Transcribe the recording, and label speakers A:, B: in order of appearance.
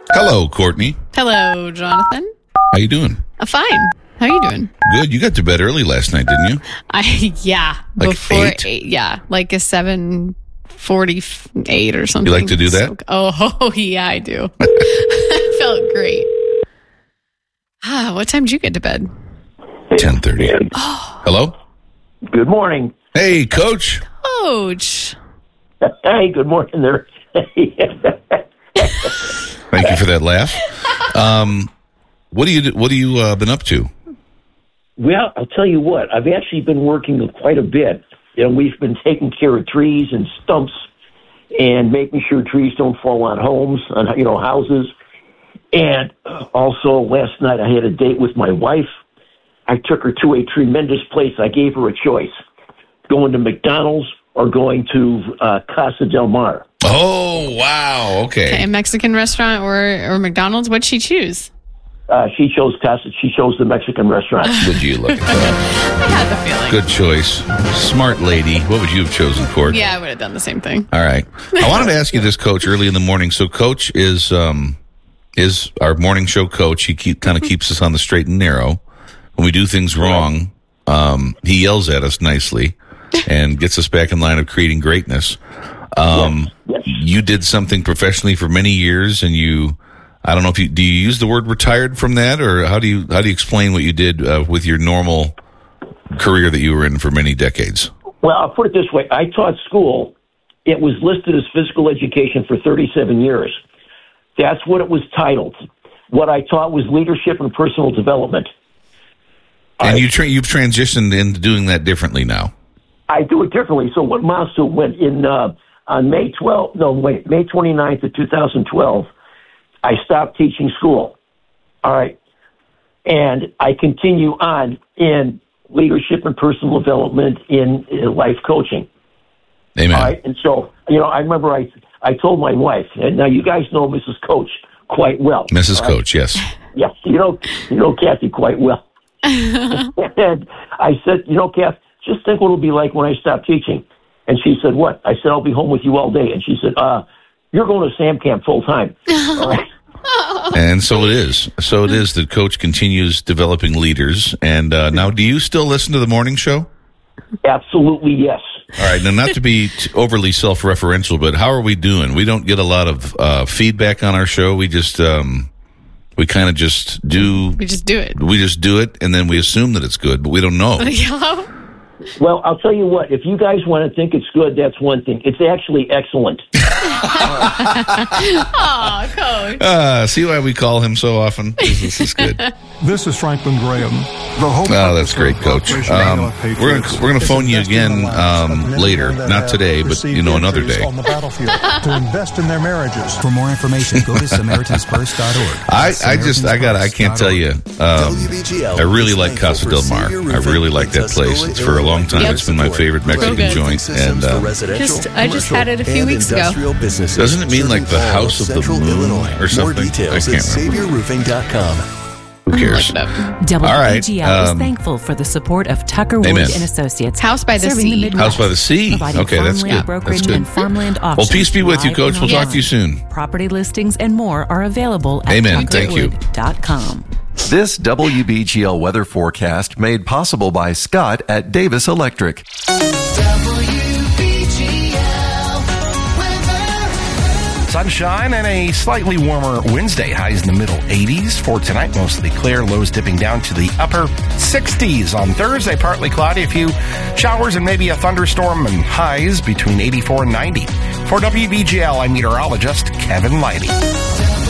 A: Hello, Courtney.
B: Hello, Jonathan.
A: How you doing?
B: I'm fine. How are you doing?
A: Good. You got to bed early last night, didn't you?
B: Like before
A: 8?
B: 8. Yeah, like a 7:48 or something.
A: You like to do that?
B: Yeah, I do. It felt great. What time did you get to bed?
A: 10:30. Hello?
C: Good morning.
A: Hey, Coach.
B: Coach.
C: Hey, good morning there.
A: Thank you for that laugh. What do you been up to?
C: Well, I'll tell you what. I've actually been working quite a bit. We've been taking care of trees and stumps and making sure trees don't fall on homes, on houses. And also last night I had a date with my wife. I took her to a tremendous place. I gave her a choice, going to McDonald's or going to Casa del Mar.
A: Oh, wow. Okay.
B: A Mexican restaurant or McDonald's? What'd she choose?
C: She chose Casa. She chose the Mexican restaurant.
A: Would you look at that?
B: I had the feeling.
A: Good choice. Smart lady. What would you have chosen, Court?
B: Yeah, I would have done the same thing.
A: All right. I wanted to ask you this, Coach, early in the morning. So Coach is our morning show coach. He kind of keeps us on the straight and narrow. When we do things wrong, he yells at us nicely and gets us back in line of creating greatness.
C: Yes.
A: You did something professionally for many years, and I don't know do you use the word retired from that, or how do you explain what you did with your normal career that you were in for many decades?
C: Well, I'll put it this way. I taught school. It was listed as physical education for 37 years. That's what it was titled. What I taught was leadership and personal development.
A: And you've transitioned into doing that differently now.
C: I do it differently. So what Masu went in on May 29th of 2012, I stopped teaching school. All right. And I continue on in leadership and personal development in life coaching.
A: Amen.
C: All right. And so, I remember I told my wife, and now you guys know Mrs. Coach quite well.
A: Mrs. Coach, yes.
C: Yes. You know Kathy quite well. And I said, Kath, just think what it'll be like when I stop teaching. And she said, what? I said, I'll be home with you all day. And she said, you're going to SAM camp full time. All right.
A: And so it is. So it is that Coach continues developing leaders. And now, do you still listen to the morning show?
C: Absolutely, yes.
A: All right. Now, not to be overly self-referential, but how are we doing? We don't get a lot of feedback on our show. We just we kind of just do.
B: We just do it.
A: We just do it, and then we assume that it's good, but we don't know.
B: Yeah.
C: Well, I'll tell you what. If you guys want to think it's good, that's one thing. It's actually excellent.
B: Oh, Coach.
A: See why we call him so often? This is good.
D: This is Franklin Graham.
A: That's great, Coach. We're going to phone you again later. Not today, but another day.
D: On the battlefield to invest in their marriages.
E: For more information, go to SamaritansPurse.org.
A: I can't tell you. I really like Casa del Mar. I really like that place. It's for a long time. It's been my favorite Mexican joint. And
B: I just had it a few weeks ago.
A: Doesn't it mean like the House of the Moon or something? I can't remember. Who cares?
F: WBGL is thankful for the support of Tucker Wood and Associates.
B: House by the Sea.
A: House by the Sea. Okay, that's good.
F: Brokerage
A: That's good.
F: and farmland
A: Well,
F: options
A: peace be with you, Coach. We'll talk to you soon.
F: Property listings and more are available at
A: Amen. Thank you.
F: tuckerwood.com.
G: This WBGL weather forecast made possible by Scott at Davis Electric.
H: Sunshine and a slightly warmer Wednesday. Highs in the middle 80s. For tonight, mostly clear. Lows dipping down to the upper 60s. On Thursday, partly cloudy. A few showers and maybe a thunderstorm, and highs between 84 and 90. For WBGL, I'm meteorologist Kevin Lighty.